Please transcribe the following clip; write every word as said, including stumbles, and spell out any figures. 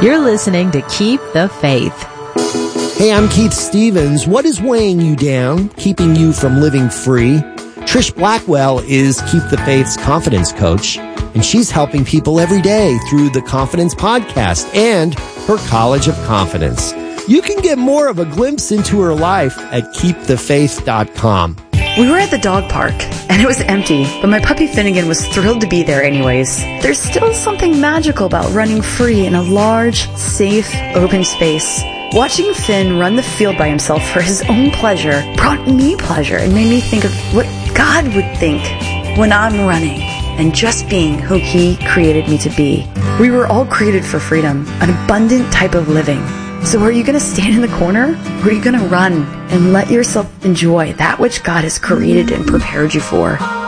You're listening to Keep the Faith. Hey, I'm Keith Stevens. What is weighing you down, keeping you from living free? Trish Blackwell is Keep the Faith's confidence coach, and she's helping people every day through the Confidence Podcast and her College of Confidence. You can get more of a glimpse into her life at keep the faith dot com. We were at the dog park, and it was empty, but my puppy Finnegan was thrilled to be there anyways. There's still something magical about running free in a large, safe, open space. Watching Finn run the field by himself for his own pleasure brought me pleasure and made me think of what God would think when I'm running and just being who He created me to be. We were all created for freedom, an abundant type of living. So are you going to stand in the corner, or are you going to run and let yourself enjoy that which God has created and prepared you for?